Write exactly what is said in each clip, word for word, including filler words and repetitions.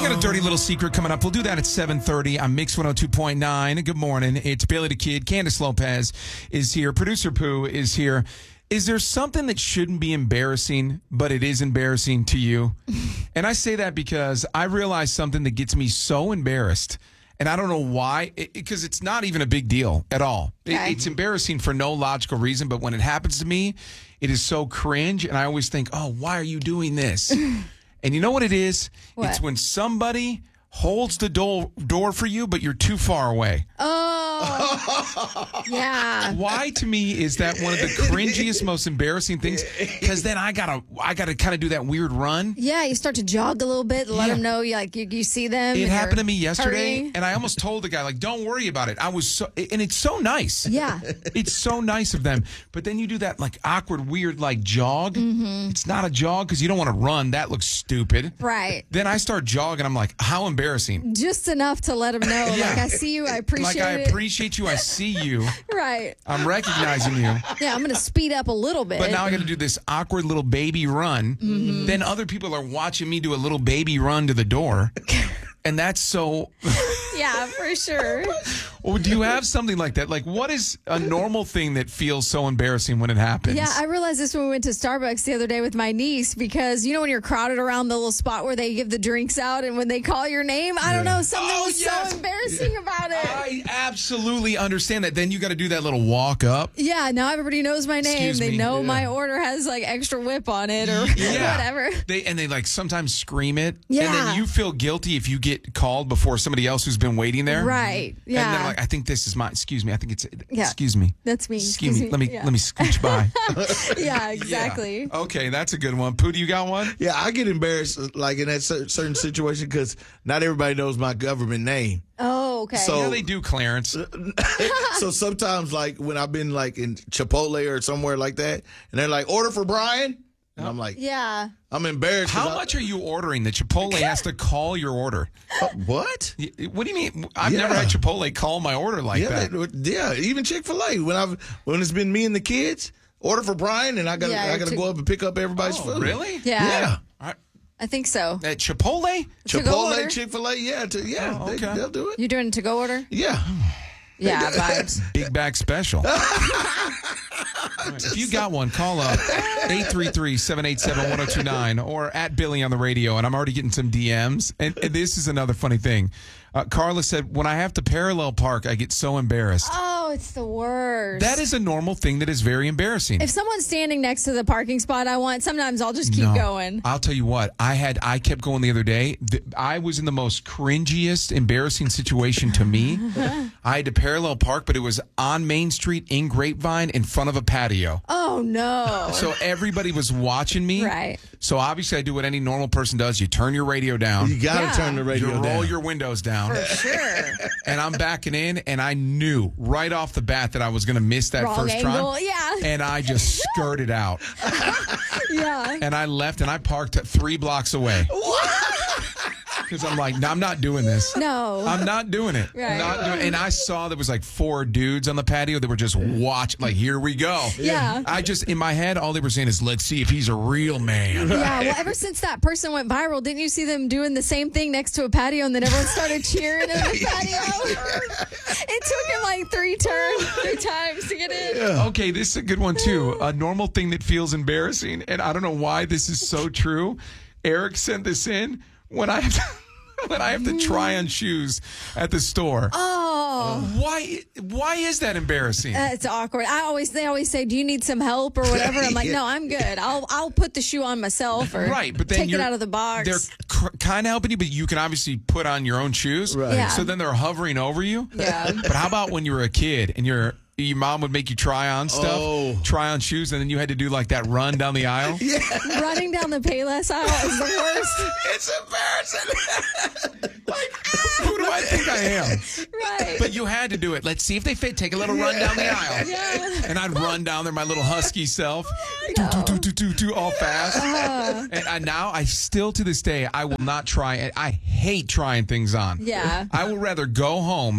got a dirty little secret coming up. We'll do that at seven thirty on Mix one oh two point nine. Good morning. It's Bailey the Kid. Candace Lopez is here. Producer Pooh is here. Is there something that shouldn't be embarrassing, but it is embarrassing to you? And I say that because I realize something that gets me so embarrassed. And I don't know why, because it, it's not even a big deal at all. It, Okay. it's embarrassing for no logical reason, but when it happens to me, it is so cringe. And I always think, oh, why are you doing this? And you know what it is? What? It's when somebody holds the door, door for you, but you're too far away. Oh, yeah. Why to me is that one of the cringiest, most embarrassing things? Because then I gotta, I gotta kind of do that weird run. Yeah, you start to jog a little bit, let Yeah. them know you like you, you see them. It and happened to you're me yesterday, hurrying. and I almost told the guy, like, don't worry about it. I was so, and it's so nice. Yeah. It's so nice of them. But then you do that, like, awkward, weird, like, jog. Mm-hmm. It's not a jog because you don't want to run. That looks stupid. Right. Then I start jogging. I'm like, how embarrassing. Just enough to let them know. Yeah. Like, I see you. I appreciate Like, I it. appreciate you. I see you. Right. I'm recognizing you. Yeah, I'm going to speed up a little bit. But now I got to do this awkward little baby run. Mm-hmm. Then other people are watching me do a little baby run to the door. And that's so... Yeah, for sure. Well, do you have something like that? Like, what is a normal thing that feels so embarrassing when it happens? Yeah, I realized this when we went to Starbucks the other day with my niece because, you know, when you're crowded around the little spot where they give the drinks out and when they call your name, I don't know, something Oh, was yes. so embarrassing about it. I absolutely understand that. Then you got to do that little walk up. Yeah, now everybody knows my name. Excuse They me. know Yeah. my order has like extra whip on it or Yeah. whatever. They and they like sometimes scream it. And Yeah. then you feel guilty if you get called before somebody else who's been waiting there. Right. And Yeah. they're like, I think this is my. Excuse me. I think it's. Yeah. Excuse me. That's me. Excuse me. Let me Yeah. let me scooch by. Yeah, exactly. Yeah. Okay, that's a good one. Pooh, do you got one? Yeah, I get embarrassed like in that cer- certain situation because not everybody knows my government name. Oh, okay. So- Yeah, they do, Clarence. So sometimes, like when I've been like in Chipotle or somewhere like that, and they're like, "Order for Brian," and I'm like, yeah. I'm embarrassed. 'cause How I- much are you ordering that Chipotle has to call your order? Uh, what? Y- What do you mean? I've Yeah. never had Chipotle call my order like Yeah, that. they- yeah. Even Chick Fil A when I've when it's been me and the kids, order for Brian, and I got to Yeah, I got to to- go up and pick up everybody's Oh, food. really? Yeah. Yeah. All right. I think so. At Chipotle? To go order? Chipotle, Chick Fil A, yeah, to, yeah, Oh, they, okay. they'll do it. You doing to go order? Yeah. Yeah, vibes. Big bag special. All right, if you got one, call up eight three three, seven eight seven, one oh two nine or at Billy on the radio. And I'm already getting some D Ms. And, and this is another funny thing. Uh, Carla said, when I have to parallel park, I get so embarrassed. Oh, it's the worst. That is a normal thing that is very embarrassing. If someone's standing next to the parking spot I want, sometimes I'll just keep No. going. I'll tell you what, I had I kept going the other day. Th- I was in the most cringiest, embarrassing situation to me. I had to parallel park, but it was on Main Street in Grapevine in front of a patio. Oh, no. So everybody was watching me. Right. So obviously I do what any normal person does. You turn your radio down. You got to Yeah. turn the You radio roll down. your windows down. For sure. And I'm backing in, and I knew right off the bat that I was going to miss that Wrong first angle, try. yeah. And I just skirted out. Yeah. And I left, and I parked three blocks away. Because I'm like, no, I'm not doing this. No. I'm not doing it. Right. Not doing, and I saw there was like four dudes on the patio that were just watching, like, here we go. Yeah. I just, in my head, all they were saying is, let's see if he's a real man. Yeah, well, ever since that person went viral, didn't you see them doing the same thing next to a patio and then everyone started cheering in the patio? It took him like three turns, three times to get in. Okay, this is a good one, too. A normal thing that feels embarrassing, and I don't know why this is so true. Eric sent this in. When I have to, when I have to try on shoes at the store. Oh. Why why is that embarrassing? Uh, it's awkward. I always they always say, "Do you need some help or whatever?" I'm like, "No, I'm good. I'll I'll put the shoe on myself or Right, but then take it you're- out of the box." They're cr- kind of helping you, but you can obviously put on your own shoes. Right. Yeah. So then they're hovering over you. Yeah. But how about when you were a kid and your your mom would make you try on stuff, Oh. try on shoes, and then you had to do like that run down the aisle? Running down the Payless aisle is the worst. It's embarrassing. Like, who do I think I am? Right. But you had to do it. Let's see if they fit. Take a little run down the aisle. Yeah. And I'd run down there, my little husky self, do, do, do, do, do, do, all fast. And I, now, I still to this day, I will not try it. I hate trying things on. Yeah. I would rather go home,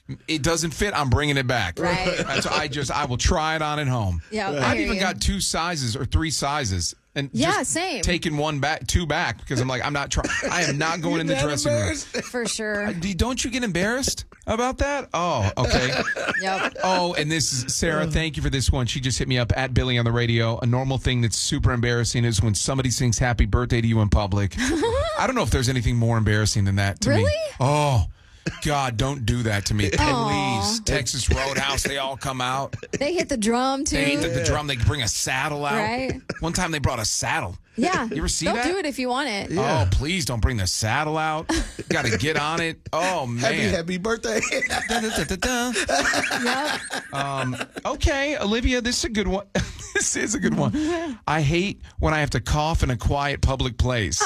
It doesn't fit. I'm bringing it back. Right. That's, I just I will try it on at home. Yeah, I I've hear even you. got two sizes or three sizes. And Yeah, just same. taking one back, two back, because I'm like, I'm not trying. I am not going in the That dressing room. embarrassed? For sure. Do- Don't you get embarrassed about that? Oh, okay. Yep. Oh, and this is Sarah. Thank you for this one. She just hit me up at Billy on the radio. A normal thing that's super embarrassing is when somebody sings "Happy Birthday" to you in public. I don't know if there's anything more embarrassing than that to me. Really? Oh. God, don't do that to me. Please. Texas Roadhouse, they all come out. They hit the drum too. They hit the, the drum. They bring a saddle out. Right. One time they brought a saddle. Yeah. You ever see Don't that? do it if you want it. Yeah. Oh, please don't bring the saddle out. Got to get on it. Oh, man. Happy, happy birthday. Da-da-da-da-da. Yep. Um, okay, Olivia, this is a good one. This is a good one. I hate when I have to cough in a quiet public place.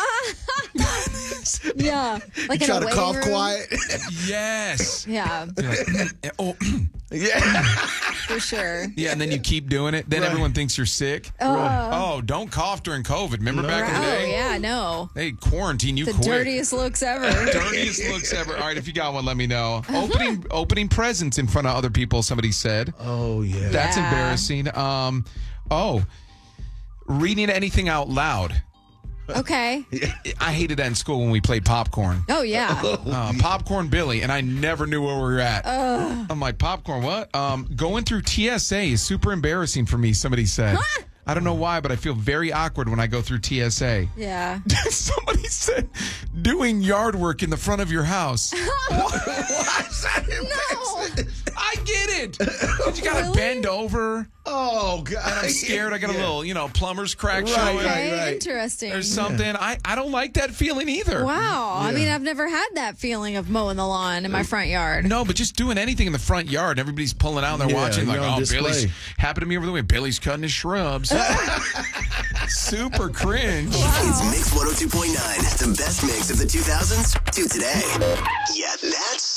Yeah. Like in Try a to waiting cough room. quiet. Yeah, Yes. You're like, oh, Yeah. for sure. yeah, and then you keep doing it. Then Right. everyone thinks you're sick. Oh, don't cough during COVID. Remember back in the Oh, day? yeah, no. They quarantine you The quick. dirtiest looks ever. Dirtiest looks ever. All right, if you got one, let me know. Opening opening presents in front of other people, somebody said. Oh, yeah. That's Yeah. embarrassing. Um, oh, reading anything out loud. Okay. I hated that in school when we played popcorn. Oh, yeah. Uh, popcorn Billy, and I never knew where we were at. I'm like, popcorn, what? Um, going through T S A is super embarrassing for me, somebody said. I don't know why, but I feel very awkward when I go through T S A. Yeah. Somebody said doing yard work in the front of your house. Why is that embarrassing? I get it. But you got to Really? bend over. Oh, God. And I'm scared. I got a Yeah. little, you know, plumber's crack Right, showing. right. Okay, interesting. Or something. I, I don't like that feeling either. Wow. I mean, I've never had that feeling of mowing the lawn in my front yard. No, but just doing anything in the front yard and everybody's pulling out and they're Yeah, watching like, you're on oh, display. Billy's happened to me over the way. Billy's cutting his shrubs. Super cringe. It's Mix one oh two point nine, the best mix of the two thousands to today. Yeah, that's